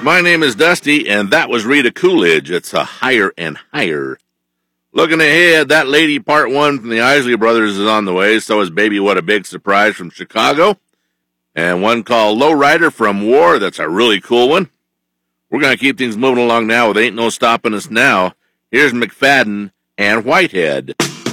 My name is Dusty, and that was Rita Coolidge. It's a Higher and Higher. Looking ahead, That Lady Part 1 from the Isley Brothers is on the way, so is Baby What a Big Surprise from Chicago. And one called Lowrider from War, that's a really cool one. We're going to keep things moving along now with Ain't No Stopping Us Now. Here's McFadden and Whitehead.